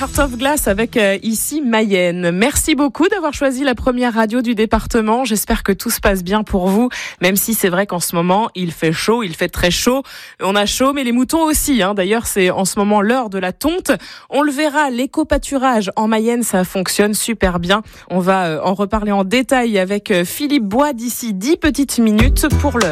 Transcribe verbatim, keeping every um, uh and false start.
Heart of Glass avec euh, ici Mayenne. Merci beaucoup d'avoir choisi la première radio du département. J'espère que tout se passe bien pour vous, même si c'est vrai qu'en ce moment, il fait chaud, il fait très chaud. On a chaud, mais les moutons aussi. Hein. D'ailleurs, c'est en ce moment l'heure de la tonte. On le verra, l'éco-pâturage en Mayenne, ça fonctionne super bien. On va euh, en reparler en détail avec euh, Philippe Bois d'ici dix petites minutes pour l'heure.